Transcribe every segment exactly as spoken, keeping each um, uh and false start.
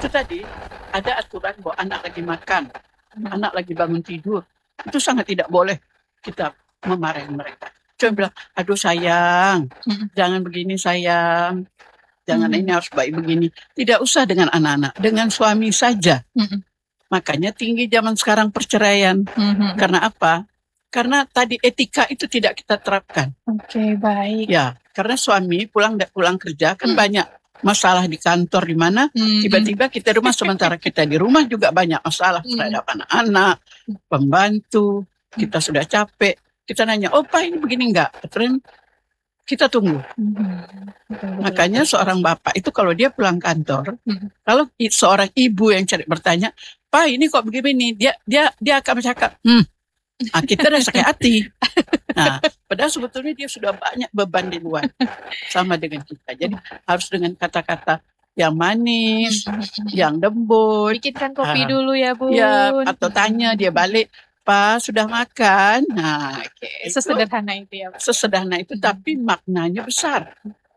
itu tadi ada aturan bahwa anak lagi makan, Hmm. anak lagi bangun tidur, itu sangat tidak boleh kita memarahi mereka. Coba bilang, aduh sayang, Hmm. jangan begini sayang, jangan Hmm. ini harus baik begini. Tidak usah dengan anak-anak, dengan suami saja. Hmm. Makanya tinggi zaman sekarang perceraian. Hmm. Karena apa? Karena tadi etika itu tidak kita terapkan. Oke, baik. Ya, karena suami pulang pulang kerja kan Hmm. banyak masalah di kantor di mana, Hmm. tiba-tiba kita di rumah, sementara kita di rumah juga banyak masalah Hmm. terhadap anak-anak, pembantu, kita sudah capek. Kita nanya, oh Pak ini begini enggak? Terus kita tunggu. Hmm. Betul, betul, Makanya betul. seorang bapak itu kalau dia pulang kantor, Hmm. kalau i- seorang ibu yang cari bertanya, Pak ini kok begini, dia dia dia akan bercakap, hmm, ah, kita udah sakit hati. Nah, padahal sebetulnya dia sudah banyak beban di luar sama dengan kita. Jadi harus dengan kata-kata yang manis, Hmm. yang lembut, Bikinkan kopi Ah, dulu ya, Bun. ya atau tanya dia balik, Pak sudah makan. Nah, Oke, itu sesederhana itu ya, Bun. sesederhana itu, tapi maknanya besar.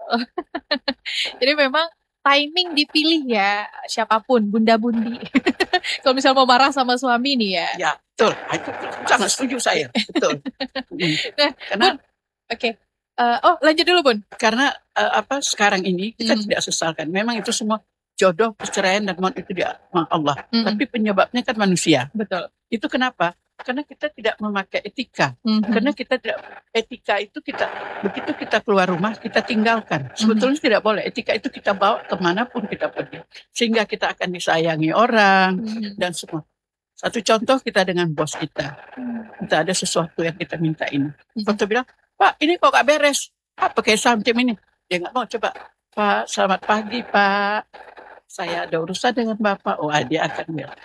Jadi memang timing dipilih ya, siapapun, bunda-bundi. Kalau misal mau marah sama suami nih ya. Ya, betul. Ah, Itu sangat setuju saya. Betul. Mm. Nah, Karena Oke. Eh, oh, lanjut dulu, Bun. karena eh, apa sekarang ini kita Hmm. tidak sesalkan. Memang itu semua jodoh, perceraian dan maut itu dia Allah. Hmm. Tapi penyebabnya kan manusia. Betul. Itu kenapa? Karena kita tidak memakai etika. Hmm. Karena kita tidak etika itu kita begitu kita keluar rumah kita tinggalkan. Sebetulnya tidak boleh. Etika itu kita bawa kemanapun kita pergi, sehingga kita akan disayangi orang Hmm. dan semua. Satu contoh kita dengan bos kita. Hmm. Kita ada sesuatu yang kita minta ini. Waktu bilang, Pak ini kok gak beres? Apa kayak samtim ini? Dia nggak mau. Coba, Pak selamat pagi Pak. Saya ada urusan dengan Bapak. Oh dia akan bilang.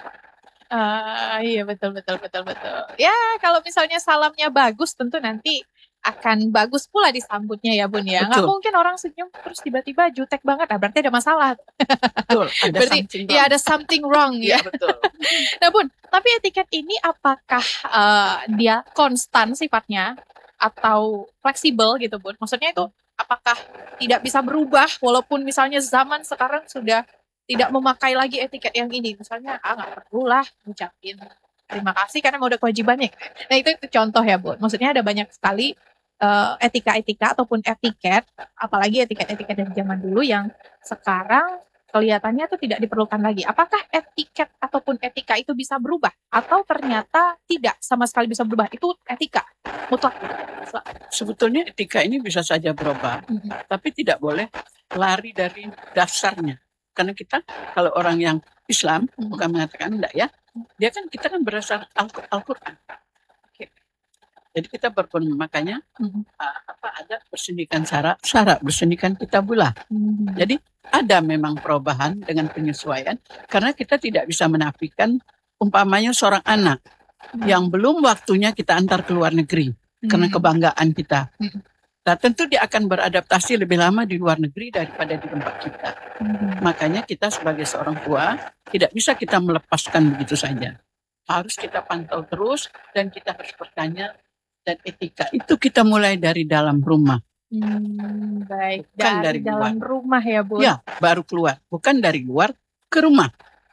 Ah, iya betul betul betul betul. Ya kalau misalnya salamnya bagus, tentu nanti akan bagus pula disambutnya ya, Bun ya. Nggak Betul. mungkin orang senyum terus tiba-tiba jutek banget. Nah, berarti ada masalah. Betul. Ada Berarti something ya wrong. ada something wrong Iya ya. betul. Nah, Bun, tapi etiket ini apakah eh, dia konstan sifatnya atau fleksibel gitu, Bun? Maksudnya itu apakah tidak bisa berubah walaupun misalnya zaman sekarang sudah tidak memakai lagi etiket yang ini? Misalnya, ah nggak perlu lah ngucapin terima kasih karena mau udah kewajibannya. Nah, itu, itu contoh ya, Bun. Maksudnya ada banyak sekali eh, etika-etika ataupun etiket, apalagi etiket-etiket dari zaman dulu yang sekarang kelihatannya tuh tidak diperlukan lagi. Apakah etiket ataupun etika itu bisa berubah? Atau ternyata tidak sama sekali bisa berubah? Itu etika mutlak. Sebetulnya etika ini bisa saja berubah, Mhm. tapi tidak boleh lari dari dasarnya. Karena kita kalau orang yang Islam Mhm. bukan mengatakan enggak ya, dia kan kita kan berdasar Al- Al-Quran. Oke. Jadi kita berpun makanya Mhm. uh, apa ada bersendikan syarat, syarat bersendikan kitabullah. Mhm. Jadi ada memang perubahan dengan penyesuaian karena kita tidak bisa menafikan umpamanya seorang anak yang belum waktunya kita antar ke luar negeri karena Mhm. kebanggaan kita. Mhm. Nah, tentu dia akan beradaptasi lebih lama di luar negeri daripada di tempat kita. Mhm. Makanya kita sebagai seorang tua tidak bisa kita melepaskan begitu saja. Harus kita pantau terus dan kita harus bertanya, dan etika itu kita mulai dari dalam rumah. Hmm, baik. Bukan Dari, dari dalam rumah ya, Bun? Ya, baru keluar. Bukan dari luar ke rumah.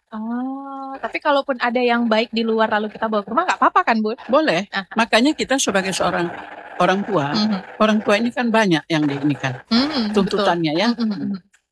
Oh, tapi kalaupun ada yang baik di luar lalu kita bawa ke rumah nggak apa-apa kan, Bun? Boleh. Aha. Makanya kita sebagai seorang orang tua, Mhm. orang tua ini kan banyak yang diinikan Mhm, tuntutannya ya. betul. Mhm, mhm.